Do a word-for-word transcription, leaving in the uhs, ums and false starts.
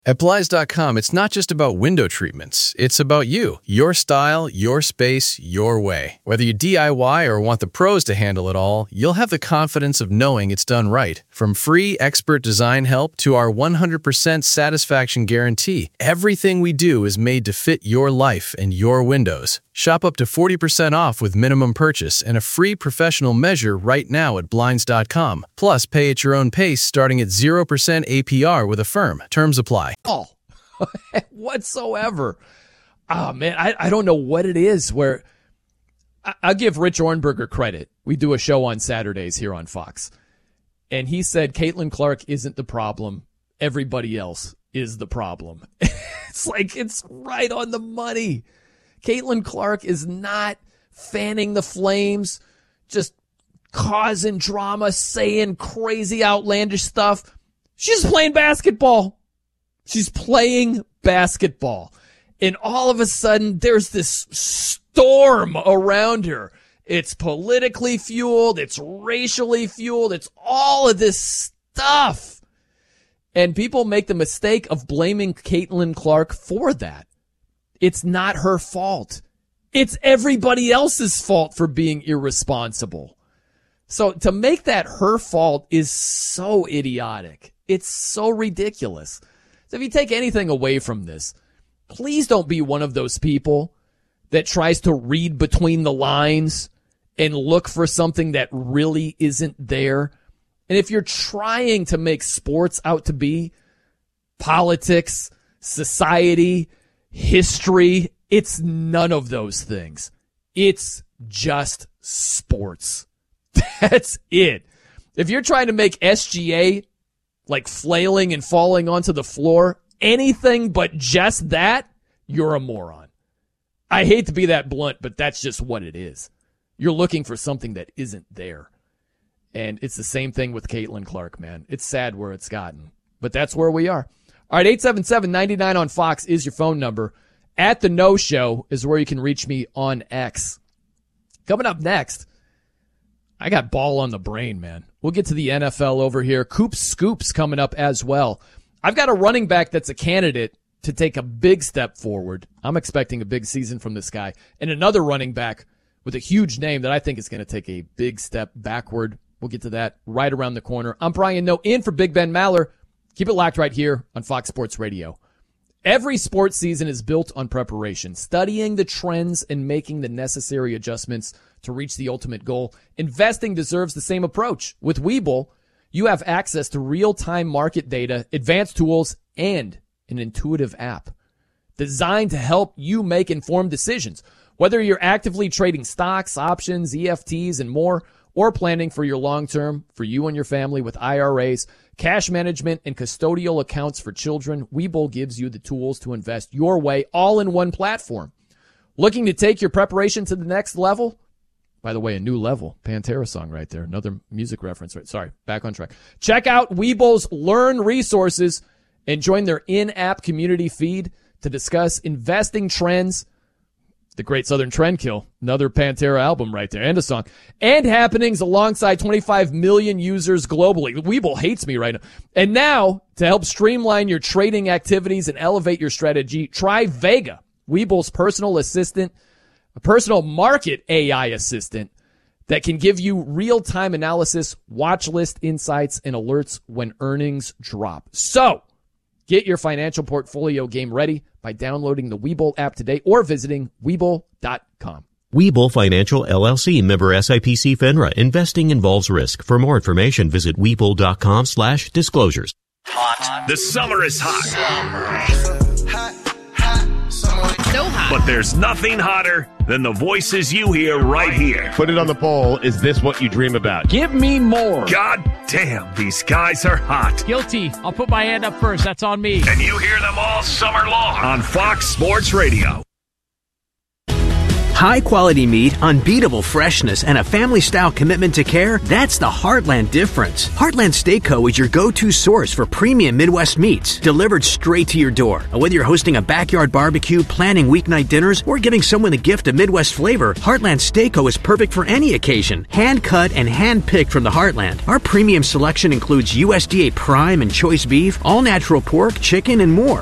At Blinds dot com, it's not just about window treatments. It's about you, your style, your space, your way. Whether you D I Y or want the pros to handle it all, you'll have the confidence of knowing it's done right. From free expert design help to our one hundred percent satisfaction guarantee, everything we do is made to fit your life and your windows. Shop up to forty percent off with minimum purchase and a free professional measure right now at Blinds dot com. Plus, pay at your own pace starting at zero percent A P R with Affirm. Terms apply. Oh, whatsoever. Oh, man, I, I don't know what it is where I, I'll give Rich Ornberger credit. We do a show on Saturdays here on Fox. And he said Caitlin Clark isn't the problem. Everybody else is the problem. It's like it's right on the money. Caitlin Clark is not fanning the flames, just causing drama, saying crazy, outlandish stuff. She's playing basketball. She's playing basketball. And all of a sudden, there's this storm around her. It's politically fueled. It's racially fueled. It's all of this stuff. And people make the mistake of blaming Caitlin Clark for that. It's not her fault. It's everybody else's fault for being irresponsible. So to make that her fault is so idiotic. It's so ridiculous. So if you take anything away from this, please don't be one of those people that tries to read between the lines and look for something that really isn't there. And if you're trying to make sports out to be politics, society, history, it's none of those things. It's just sports. That's it. If you're trying to make S G A like flailing and falling onto the floor anything but just that, you're a moron. I hate to be that blunt, but that's just what it is. You're looking for something that isn't there. And it's the same thing with Caitlin Clark, man. It's sad where it's gotten, but that's where we are. All right, eight seven seven, nine nine on Fox is your phone number. At the No Show is where you can reach me on X. Coming up next, I got ball on the brain, man. We'll get to the N F L over here. Coop Scoops coming up as well. I've got a running back that's a candidate to take a big step forward. I'm expecting a big season from this guy. And another running back with a huge name that I think is going to take a big step backward. We'll get to that right around the corner. I'm Brian Noe in for Big Ben Maller. Keep it locked right here on Fox Sports Radio. Every sports season is built on preparation, studying the trends and making the necessary adjustments to reach the ultimate goal. Investing deserves the same approach. With Webull, you have access to real-time market data, advanced tools, and an intuitive app designed to help you make informed decisions. Whether you're actively trading stocks, options, E F Ts, and more, or planning for your long-term, for you and your family with I R As, cash management, and custodial accounts for children, Webull gives you the tools to invest your way all in one platform. Looking to take your preparation to the next level? By the way, a new level. Pantera song right there. Another music reference. Right. Sorry, back on track. Check out Webull's Learn resources and join their in-app community feed to discuss investing trends. The Great Southern Trendkill, another Pantera album right there, and a song, and happenings alongside twenty-five million users globally. Webull hates me right now. And now, to help streamline your trading activities and elevate your strategy, try Vega, Webull's personal assistant, a personal market A I assistant that can give you real-time analysis, watch list insights, and alerts when earnings drop. So, get your financial portfolio game ready by downloading the Webull app today or visiting Webull dot com. Webull Financial, L L C, member S I P C FINRA. Investing involves risk. For more information, visit Webull dot com slash disclosures. Hot. The summer is hot. Summer. Hot, hot, summer. So hot. But there's nothing hotter than the voices you hear right here. Put it on the poll. Is this what you dream about? Give me more. God damn, these guys are hot. Guilty. I'll put my hand up first. That's on me. And you hear them all summer long on Fox Sports Radio. High-quality meat, unbeatable freshness, and a family-style commitment to care, that's the Heartland difference. Heartland Steak Co. is your go-to source for premium Midwest meats, delivered straight to your door. And whether you're hosting a backyard barbecue, planning weeknight dinners, or giving someone a gift of Midwest flavor, Heartland Steak Co. is perfect for any occasion. Hand-cut and hand-picked from the Heartland. Our premium selection includes U S D A prime and choice beef, all-natural pork, chicken, and more.